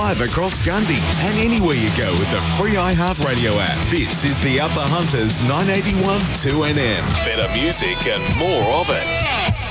live across Gundy and anywhere you go with the free iHeartRadio app. This is the Upper Hunters 981 2NM. Better music and more of it.